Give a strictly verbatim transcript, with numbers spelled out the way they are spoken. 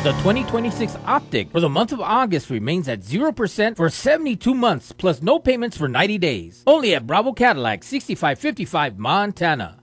The twenty twenty-six Optic for the month of August remains at zero percent for seventy-two months plus no payments for ninety days. Only at Bravo Cadillac, sixty-five fifty-five Montana.